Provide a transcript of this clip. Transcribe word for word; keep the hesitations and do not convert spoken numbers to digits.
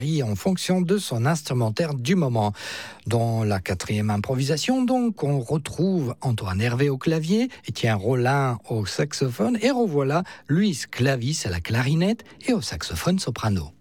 en fonction de son instrumentaire du moment. Dans la quatrième improvisation, donc, on retrouve Antoine Hervé au clavier, Étienne Rollin au saxophone et revoilà Luis Clavis à la clarinette et au saxophone soprano.